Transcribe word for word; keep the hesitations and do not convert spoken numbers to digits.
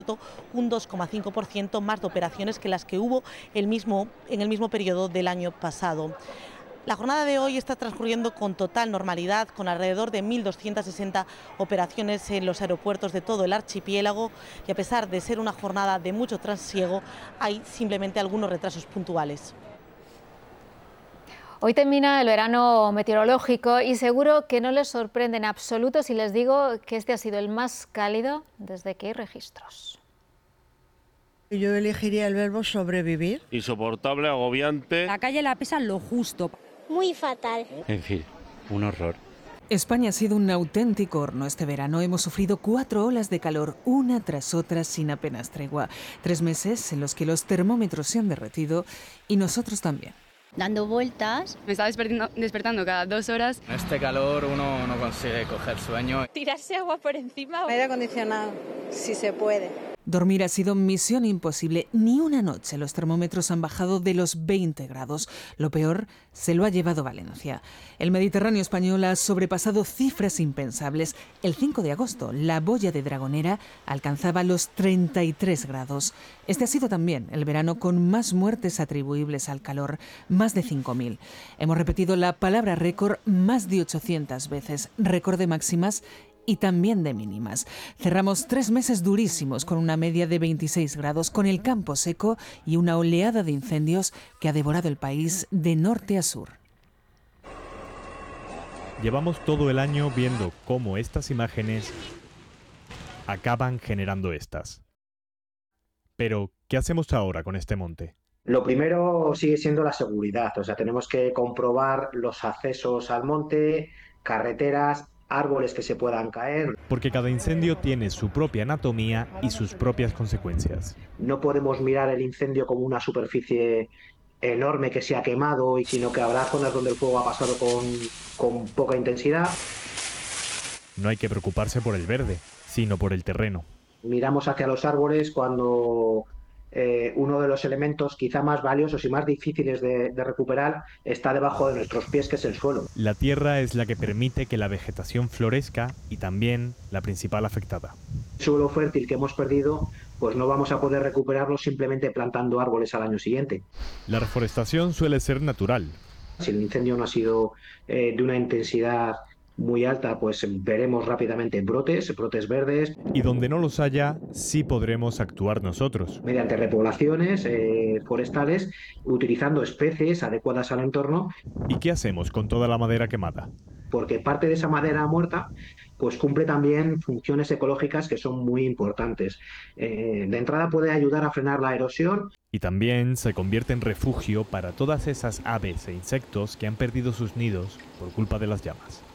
un dos coma cinco por ciento más de operaciones que las que hubo el mismo, en el mismo periodo del año pasado. La jornada de hoy está transcurriendo con total normalidad, con alrededor de mil doscientas sesenta operaciones en los aeropuertos de todo el archipiélago y a pesar de ser una jornada de mucho trasiego, hay simplemente algunos retrasos puntuales. Hoy termina el verano meteorológico y seguro que no les sorprende en absoluto si les digo que este ha sido el más cálido desde que hay registros. Yo elegiría el verbo sobrevivir. Insoportable, agobiante. La calle la pesa lo justo. Muy fatal. En fin, un horror. España ha sido un auténtico horno este verano. Hemos sufrido cuatro olas de calor, una tras otra, sin apenas tregua. Tres meses en los que los termómetros se han derretido y nosotros también. Dando vueltas. Me estaba despertando, despertando cada dos horas. En este calor uno no consigue coger sueño. Tirarse agua por encima. Aire acondicionado, si se puede. Dormir ha sido misión imposible. Ni una noche los termómetros han bajado de los veinte grados. Lo peor se lo ha llevado Valencia. El Mediterráneo español ha sobrepasado cifras impensables. El cinco de agosto, la boya de Dragonera alcanzaba los treinta y tres grados. Este ha sido también el verano con más muertes atribuibles al calor, más de cinco mil. Hemos repetido la palabra récord más de ochocientas veces, récord de máximas y también de mínimas. Cerramos tres meses durísimos con una media de veintiséis grados, con el campo seco y una oleada de incendios que ha devorado el país de norte a sur. Llevamos todo el año viendo cómo estas imágenes acaban generando estas. Pero, ¿qué hacemos ahora con este monte? Lo primero sigue siendo la seguridad, o sea, tenemos que comprobar los accesos al monte, carreteras, árboles que se puedan caer. Porque cada incendio tiene su propia anatomía y sus propias consecuencias. No podemos mirar el incendio como una superficie enorme que se ha quemado, sino que habrá zonas donde el fuego ha pasado con, con poca intensidad. No hay que preocuparse por el verde, sino por el terreno. Miramos hacia los árboles cuando eh, uno de los elementos quizá más valiosos y más difíciles de, de recuperar está debajo de nuestros pies, que es el suelo. La tierra es la que permite que la vegetación florezca y también la principal afectada. El suelo fértil que hemos perdido, pues no vamos a poder recuperarlo simplemente plantando árboles al año siguiente. La reforestación suele ser natural. Si el incendio no ha sido eh, de una intensidad muy alta, pues veremos rápidamente brotes, brotes verdes. Y donde no los haya, sí podremos actuar nosotros. Mediante repoblaciones eh, forestales, utilizando especies adecuadas al entorno. ¿Y qué hacemos con toda la madera quemada? Porque parte de esa madera muerta pues cumple también funciones ecológicas que son muy importantes. Eh, de entrada puede ayudar a frenar la erosión. Y también se convierte en refugio para todas esas aves e insectos que han perdido sus nidos por culpa de las llamas.